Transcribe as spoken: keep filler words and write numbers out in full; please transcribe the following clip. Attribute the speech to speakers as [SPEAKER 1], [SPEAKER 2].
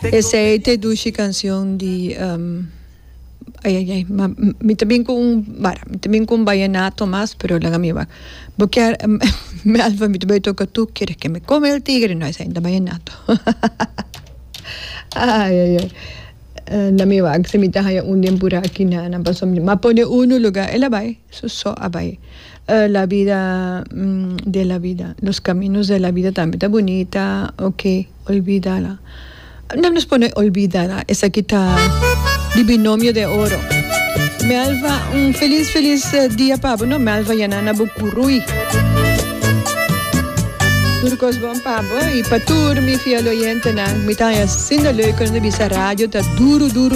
[SPEAKER 1] Essa é a dushi canção de um, ay ay ay ma, mi também com bara mi também com baianato mas pero la mi va porque me alfa mi também toca tú quieres que me come el tigre no es ainda baianato ay ay ay na mi va se mi ta haya un día por aquí na na paso ma pone uno lugar ela vai so so abai la vida de la vida los caminos de la vida también está bonita okay olvídala no nos pone olvídala esa quita de binomio de oro. Me alva un feliz, feliz uh, día, Pablo. No, me alva yanana bukurui. Turcos bon, Pablo. Y patur, mi fiel oyente, na, mi taya, sin de leuken de bisa radio, ta duro, duro.